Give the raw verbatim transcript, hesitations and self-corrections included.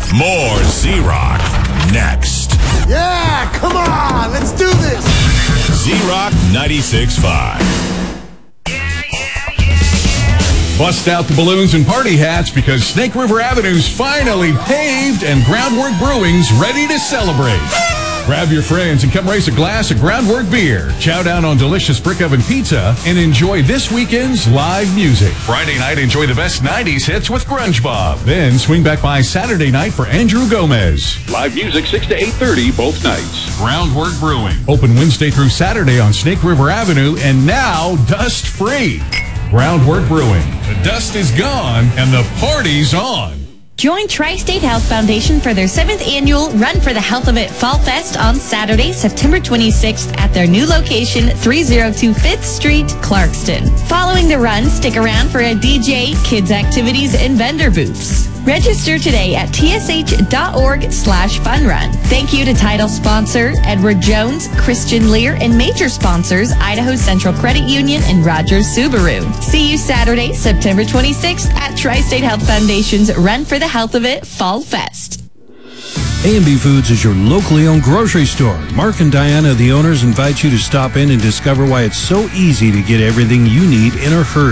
More Z-Rock next. Yeah, come on, let's do this. Z-Rock ninety-six point five. Bust out the balloons and party hats because Snake River Avenue's finally paved and Groundwork Brewing's ready to celebrate. Grab your friends and come raise a glass of Groundwork beer, chow down on delicious brick oven pizza, and enjoy this weekend's live music. Friday night, enjoy the best nineties hits with Grunge Bob. Then swing back by Saturday night for Andrew Gomez. Live music six to eight thirty both nights. Groundwork Brewing. Open Wednesday through Saturday on Snake River Avenue and now dust-free. Groundwork Brewing. The dust is gone and the party's on. Join Tri-State Health Foundation for their seventh annual Run for the Health of It Fall Fest on Saturday, September twenty-sixth at their new location, three oh two Fifth Street, Clarkston. Following the run, stick around for a D J, kids activities, and vendor booths. Register today at tsh.org slash funrun. Thank you to title sponsor Edward Jones, Christian Lear, and major sponsors Idaho Central Credit Union and Rogers Subaru. See you Saturday, September twenty-sixth at Tri-State Health Foundation's Run for the Health of It Fall Fest. A and B Foods is your locally owned grocery store. Mark and Diana, the owners, invite you to stop in and discover why it's so easy to get everything you need in a hurry.